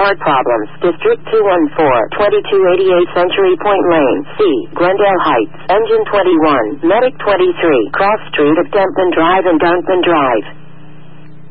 heart problems. District 214, 2288 Century Point Lane, C, Glendale Heights, Engine 21, Medic 23, Cross Street of Denton Drive and Duncan Drive.